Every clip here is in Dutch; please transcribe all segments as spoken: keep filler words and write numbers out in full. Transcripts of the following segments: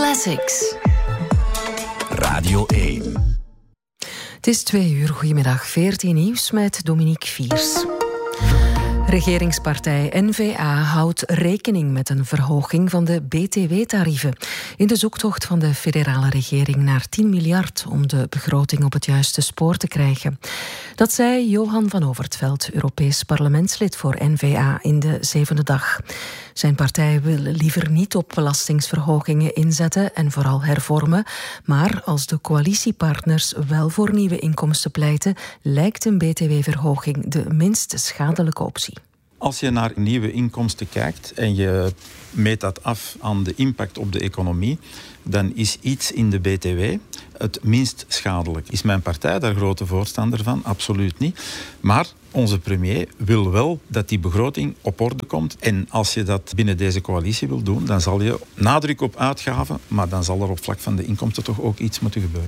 Classics. Radio één. Het is twee uur. Goedemiddag. veertien nieuws met Dominique Viers. Regeringspartij N V A houdt rekening met een verhoging van de B T W-tarieven in de zoektocht van de federale regering naar tien miljard om de begroting op het juiste spoor te krijgen. Dat zei Johan van Overtveld, Europees parlementslid voor N V A, in de zevende dag. Zijn partij wil liever niet op belastingsverhogingen inzetten en vooral hervormen, maar als de coalitiepartners wel voor nieuwe inkomsten pleiten, lijkt een B T W-verhoging de minst schadelijke optie. Als je naar nieuwe inkomsten kijkt en je meet dat af aan de impact op de economie, dan is iets in de B T W het minst schadelijk. Is mijn partij daar grote voorstander van? Absoluut niet. Maar onze premier wil wel dat die begroting op orde komt. En als je dat binnen deze coalitie wil doen, dan zal je nadruk op uitgaven, maar dan zal er op vlak van de inkomsten toch ook iets moeten gebeuren.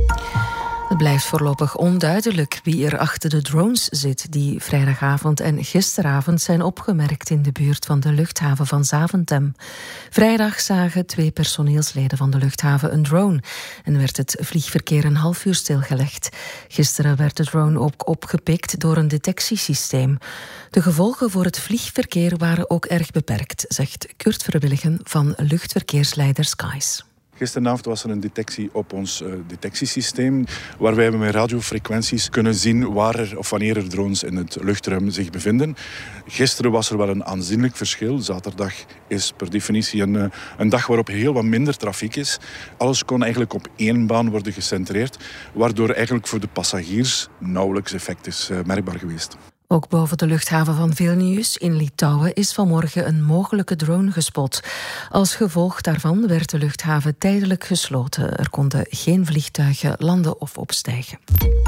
Het blijft voorlopig onduidelijk wie er achter de drones zit die vrijdagavond en gisteravond zijn opgemerkt in de buurt van de luchthaven van Zaventem. Vrijdag zagen twee personeelsleden van de luchthaven een drone en werd het vliegverkeer een half uur stilgelegd. Gisteren werd de drone ook opgepikt door een detectiesysteem. De gevolgen voor het vliegverkeer waren ook erg beperkt, zegt Kurt Verwilligen van luchtverkeersleider Skies. Gisteravond was er een detectie op ons uh, detectiesysteem, waarbij we met radiofrequenties kunnen zien waar er of wanneer er drones in het luchtruim zich bevinden. Gisteren was er wel een aanzienlijk verschil. Zaterdag is per definitie een, uh, een dag waarop heel wat minder trafiek is. Alles kon eigenlijk op één baan worden gecentreerd, waardoor eigenlijk voor de passagiers nauwelijks effect is uh, merkbaar geweest. Ook boven de luchthaven van Vilnius in Litouwen is vanmorgen een mogelijke drone gespot. Als gevolg daarvan werd de luchthaven tijdelijk gesloten. Er konden geen vliegtuigen landen of opstijgen.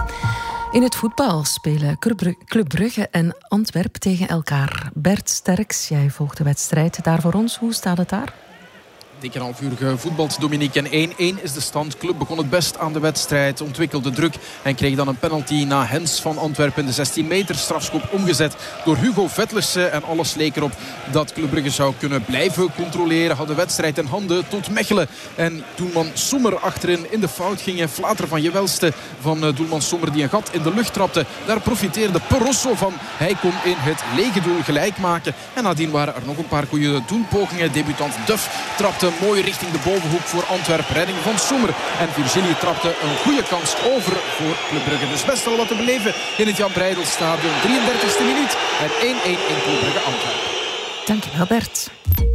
In het voetbal spelen Club Brugge en Antwerp tegen elkaar. Bert Sterks, jij volgt de wedstrijd daar voor ons. Hoe staat het daar? Dik een half uur gevoetbald, Dominique. En één-één is de stand. Club begon het best aan de wedstrijd, ontwikkelde druk en kreeg dan een penalty na Hens van Antwerpen in de zestien meter strafschop omgezet door Hugo Vettlersen. En alles leek erop dat Club Brugge zou kunnen blijven controleren. Had de wedstrijd in handen tot Mechelen. En doelman Sommer achterin in de fout ging. En Flater van Jewelste van doelman Sommer die een gat in de lucht trapte. Daar profiteerde Perosso van. Hij kon in het lege doel gelijk maken. En nadien waren er nog een paar goede doelpogingen. Debutant Duff trapte mooi richting de bovenhoek voor Antwerpen. Redding van Sommer. En Virginie trapte een goede kans over voor Club Brugge. Dus best wel wat te beleven in het Jan Breidel Stadion. drieëndertigste minuut en één-één in Club Brugge Antwerpen. Dankjewel Bert.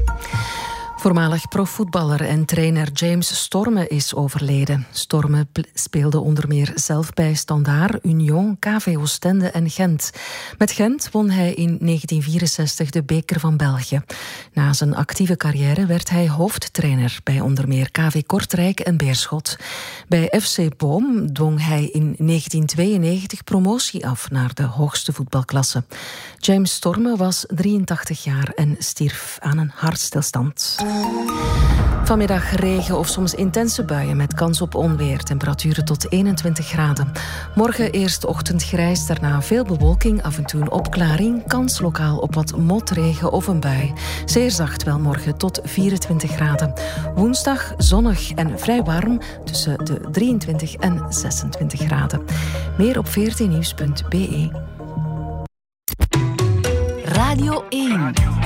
Voormalig profvoetballer en trainer James Storme is overleden. Storme speelde onder meer zelf bij Standaard, Union, K V Oostende en Gent. Met Gent won hij in negentien vierenzestig de beker van België. Na zijn actieve carrière werd hij hoofdtrainer bij onder meer K V Kortrijk en Beerschot. Bij F C Boom dwong hij in negentien tweeënnegentig promotie af naar de hoogste voetbalklasse. James Storme was drieëntachtig jaar en stierf aan een hartstilstand. Vanmiddag regen of soms intense buien met kans op onweer. Temperaturen tot eenentwintig graden. Morgen eerst ochtendgrijs, daarna veel bewolking, af en toe een opklaring. Kans lokaal op wat motregen of een bui. Zeer zacht wel morgen tot vierentwintig graden. Woensdag zonnig en vrij warm tussen de drieëntwintig en zesentwintig graden. Meer op veertien nieuws punt b e. Radio één.